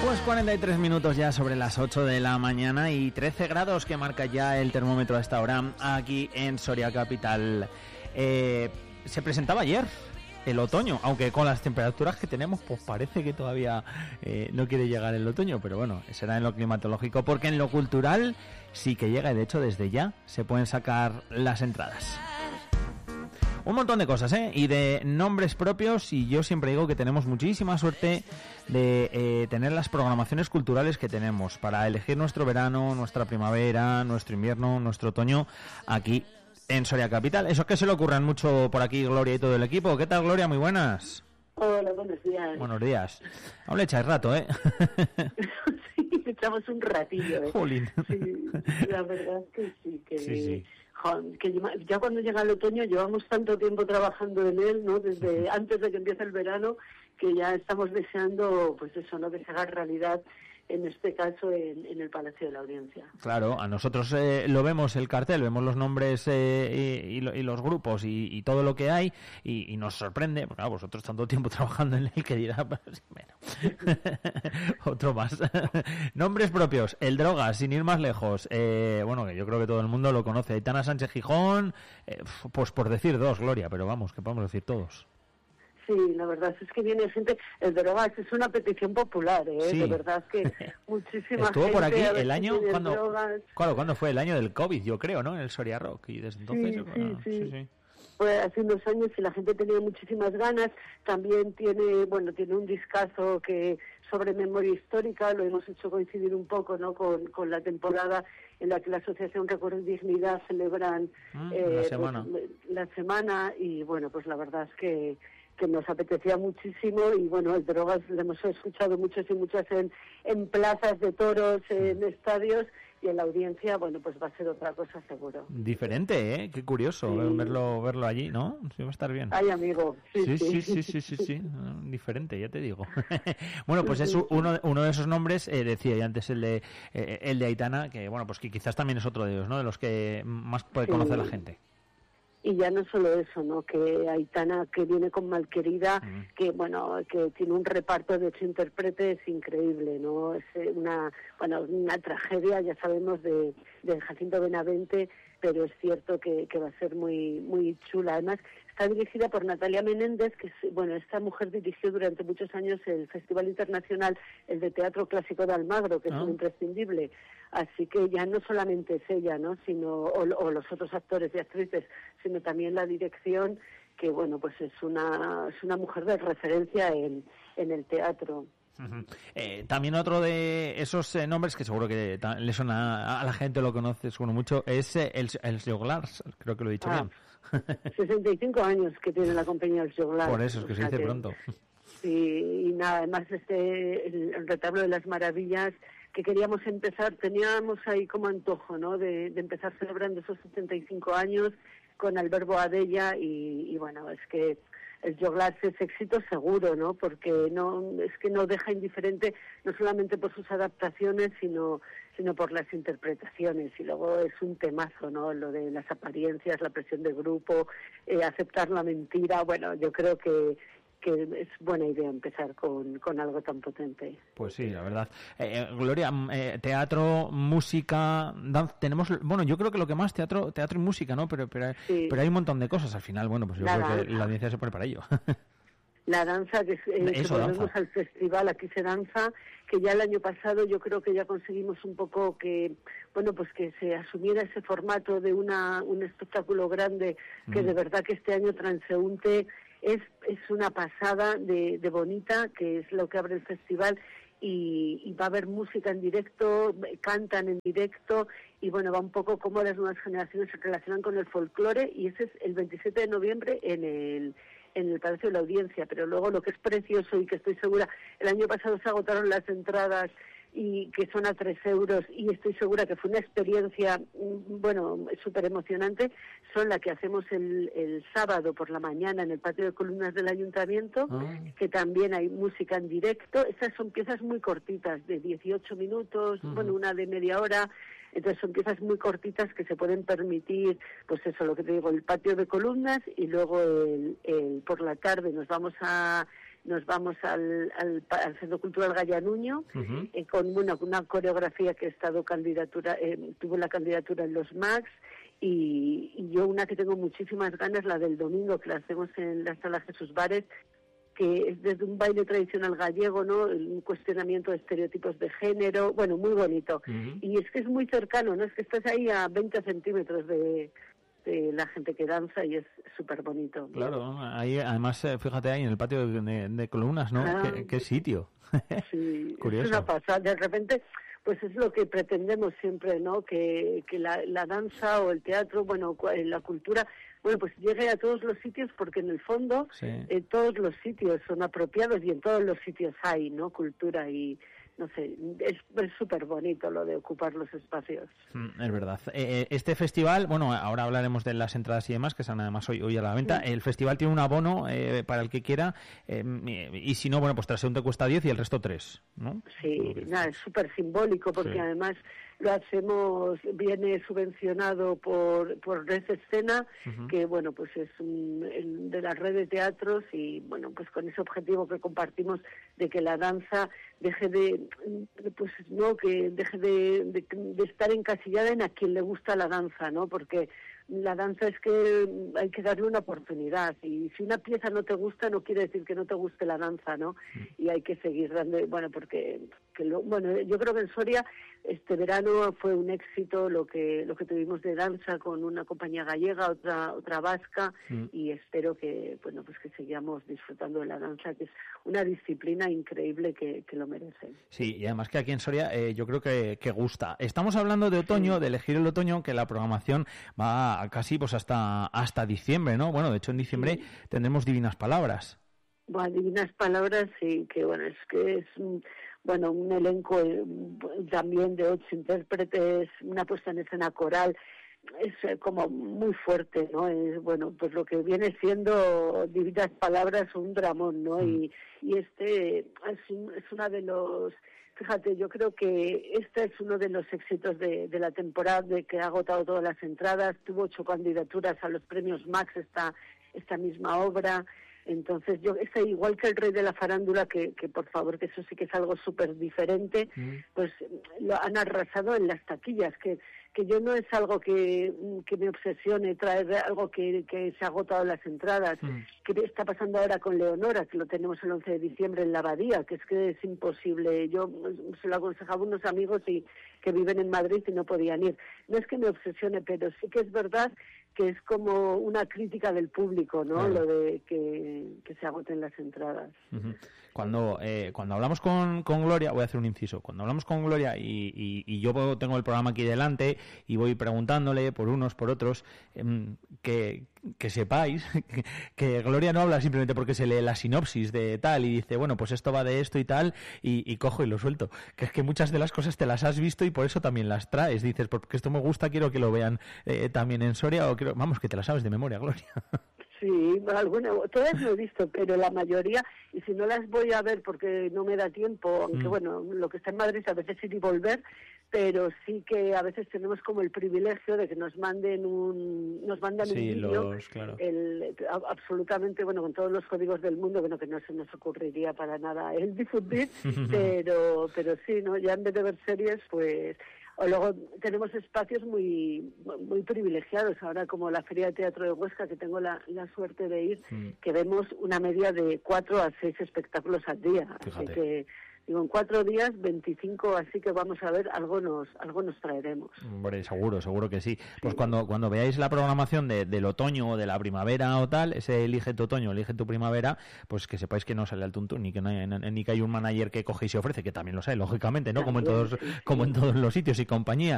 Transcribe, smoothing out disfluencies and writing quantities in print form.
Pues 43 minutos ya sobre las 8 de la mañana y 13 grados que marca ya el termómetro a esta hora aquí en Soria Capital. Se presentaba ayer el otoño, aunque con las temperaturas que tenemos pues parece que todavía no quiere llegar el otoño, pero bueno, será en lo climatológico, porque en lo cultural sí que llega y de hecho desde ya se pueden sacar las entradas. Un montón de cosas, y de nombres propios, y yo siempre digo que tenemos muchísima suerte de tener las programaciones culturales que tenemos para elegir nuestro verano, nuestra primavera, nuestro invierno, nuestro otoño aquí en Soria Capital. Eso es que se le ocurran mucho por aquí Gloria y todo el equipo. ¿Qué tal, Gloria? Muy buenas. Hola, buenos días. Buenos días. Aún le echáis rato, Sí, echamos un ratillo, Jolín. Sí, la verdad es que sí, que... Sí. Que ya cuando llega el otoño llevamos tanto tiempo trabajando en él, ¿no? Desde antes de que empiece el verano, que ya estamos deseando, pues eso, ¿no? Que se haga realidad, en este caso, en el Palacio de la Audiencia. Claro, a nosotros lo vemos el cartel, vemos los nombres y los grupos y todo lo que hay y nos sorprende, porque claro, vosotros tanto tiempo trabajando en él que dirá, pues, bueno, otro más. Nombres propios, el Drogas, sin ir más lejos, bueno, que yo creo que todo el mundo lo conoce, Aitana Sánchez Gijón, pues por decir dos, Gloria, pero vamos, que podemos decir todos. Sí, la verdad es que viene gente. El Drogas es una petición popular, Sí. De verdad que muchísima Estuvo gente... por aquí el año cuando fue el año del COVID, yo creo, ¿no? En el Soria Rock, y desde entonces... Sí. Fue hace unos años y la gente tenía muchísimas ganas. También tiene un discazo que sobre memoria histórica, lo hemos hecho coincidir un poco, ¿no? con la temporada en la que la Asociación Recuerdo y Dignidad celebran la semana, y bueno, pues la verdad es que nos apetecía muchísimo, y bueno, el Drogas lo hemos escuchado muchos y muchas en plazas de toros, en estadios, y en la Audiencia, bueno, pues va a ser otra cosa seguro. Diferente, qué curioso verlo allí, ¿no? Sí, va a estar bien. Ay, amigo. Sí. Diferente, ya te digo. Bueno, pues es uno de esos nombres, decía ya antes el de Aitana, que bueno, pues que quizás también es otro de ellos, ¿no? De los que más puede conocer la gente. Y ya no solo eso, ¿no? Que Aitana, que viene con Malquerida, que bueno, que tiene un reparto de 8 intérpretes increíble, ¿no? Es una tragedia, ya sabemos, de Jacinto Benavente, pero es cierto que va a ser muy muy chula. Además, está dirigida por Natalia Menéndez, que esta mujer dirigió durante muchos años el Festival Internacional, el de Teatro Clásico de Almagro, que es un imprescindible. Así que ya no solamente es ella, ¿no? Sino o los otros actores y actrices, sino también la dirección, que bueno, pues es una mujer de referencia en el teatro. También otro de esos nombres que seguro que le suena a la gente, lo conoce seguro mucho, es el Joglars, creo que lo he dicho bien. 65 años que tiene la compañía El Joglars. Por eso, es que se dice pronto. Sí, y nada, además el retablo de las maravillas, que queríamos empezar, teníamos ahí como antojo, ¿no? De empezar celebrando esos 75 años con Alberto Adella, y bueno, es que el Joglars es éxito seguro, ¿no? Porque no deja indiferente, no solamente por sus adaptaciones, sino por las interpretaciones. Y luego es un temazo, ¿no? Lo de las apariencias, la presión de grupo, aceptar la mentira. Bueno, yo creo que es buena idea empezar con algo tan potente. Pues sí, la verdad. Gloria, teatro, música, tenemos, bueno, yo creo que lo que más teatro y música, ¿no? Pero hay un montón de cosas al final. Bueno, pues yo creo que la audiencia se pone para ello. La danza, que volvemos al festival, aquí se danza, que ya el año pasado yo creo que ya conseguimos un poco que, bueno, pues que se asumiera ese formato de un espectáculo grande, que de verdad que este año Transeúnte es una pasada de bonita, que es lo que abre el festival, y va a haber música en directo, cantan en directo, y bueno, va un poco cómo las nuevas generaciones se relacionan con el folclore, y ese es el 27 de noviembre en el Palacio de la Audiencia. Pero luego lo que es precioso, y que estoy segura, el año pasado se agotaron las entradas, y que son a 3 euros, y estoy segura que fue una experiencia, bueno, súper emocionante, son la que hacemos el sábado por la mañana en el patio de columnas del Ayuntamiento, que también hay música en directo. Estas son piezas muy cortitas, de 18 minutos, bueno, una de media hora. Entonces son piezas muy cortitas que se pueden permitir, pues eso, lo que te digo, el patio de columnas, y luego por la tarde nos vamos a nos vamos al Centro Cultural Gallanuño, con una coreografía que ha estado tuvo la candidatura en los Max, y yo una que tengo muchísimas ganas, la del domingo, que la hacemos en la Sala Jesús Bares, que es desde un baile tradicional gallego, ¿no? Un cuestionamiento de estereotipos de género, bueno, muy bonito. Y es que es muy cercano, ¿no? Es que estás ahí a 20 centímetros de la gente que danza y es súper bonito. Claro, ahí, además, fíjate ahí en el patio de columnas, ¿no? ¿Qué sitio? Sí, curioso. Es una pasada. De repente, pues es lo que pretendemos siempre, ¿no? Que la danza o el teatro, bueno, la cultura, bueno, pues llegue a todos los sitios, porque en el fondo todos los sitios son apropiados y en todos los sitios hay, ¿no? Cultura y no sé, es súper bonito lo de ocupar los espacios. Es verdad. Este festival, bueno, ahora hablaremos de las entradas y demás, que están además hoy a la venta. El festival tiene un abono para el que quiera, y si no, bueno, pues transeúnte cuesta 10 y el resto 3, ¿no? Sí, es súper simbólico, porque además lo hacemos, viene subvencionado por Red Escena, que bueno, pues es de la red de teatros, y bueno, pues con ese objetivo que compartimos de que la danza deje de estar encasillada en a quien le gusta la danza, ¿no? Porque la danza es que hay que darle una oportunidad, y si una pieza no te gusta no quiere decir que no te guste la danza, ¿no? Y hay que seguir dando, bueno, porque yo creo que en Soria este verano fue un éxito lo que tuvimos de danza con una compañía gallega, otra vasca, y espero que bueno, pues que sigamos disfrutando de la danza, que es una disciplina increíble que lo merece. Sí, y además que aquí en Soria yo creo que gusta. Estamos hablando de otoño, de elegir el otoño, que la programación va casi pues hasta diciembre, ¿no? Bueno, de hecho en diciembre tendremos Divinas Palabras. Bueno, Divinas Palabras, sí, que bueno, es un elenco también de 8 intérpretes, una puesta en escena coral, es como muy fuerte, ¿no? Es, bueno, pues lo que viene siendo Divinas Palabras, un dramón, ¿no? Y este es una de los... Fíjate, yo creo que este es uno de los éxitos de la temporada, de que ha agotado todas las entradas, tuvo 8 candidaturas a los premios Max esta misma obra. Entonces, es igual que El Rey de la Farándula, que por favor, que eso sí que es algo súper diferente, pues lo han arrasado en las taquillas, que yo no es algo que me obsesione traer algo que se ha agotado las entradas, que está pasando ahora con Leonora, que lo tenemos el 11 de diciembre en la Abadía, que es imposible. Yo se lo aconsejaba a unos amigos que viven en Madrid y no podían ir. No es que me obsesione, pero sí que es verdad que es como una crítica del público, ¿no? Claro. Lo de que se agoten las entradas. Cuando hablamos con Gloria, voy a hacer un inciso, cuando hablamos con Gloria y yo tengo el programa aquí delante y voy preguntándole por unos, por otros, que sepáis que Gloria no habla simplemente porque se lee la sinopsis de tal y dice, bueno, pues esto va de esto y tal, y cojo y lo suelto. Que es que muchas de las cosas te las has visto y por eso también las traes. Dices, porque esto me gusta, quiero que lo vean también en Soria, o vamos, que te las sabes de memoria, Gloria. Sí, bueno, todas lo he visto, pero la mayoría, y si no las voy a ver porque no me da tiempo, aunque bueno, lo que está en Madrid a veces ir y volver, pero sí que a veces tenemos como el privilegio de que nos mandan un vídeo, claro. Absolutamente, bueno, con todos los códigos del mundo, bueno, que no se nos ocurriría para nada el difundir, pero sí, ¿no? Ya en vez de ver series, pues... O luego tenemos espacios muy muy privilegiados, ahora como la Feria de Teatro de Huesca, que tengo la suerte de ir, que vemos una media de 4 a 6 espectáculos al día. Fíjate. Así que, digo, en 4 días, 25, así que vamos a ver, algo nos traeremos. Hombre, seguro que sí. Pues cuando veáis la programación del otoño o de la primavera o tal, ese elige tu otoño, elige tu primavera, pues que sepáis que no sale al tuntún, ni que hay un manager que coge y se ofrece, que también lo sabe, lógicamente, ¿no? Como en todos los sitios y compañías.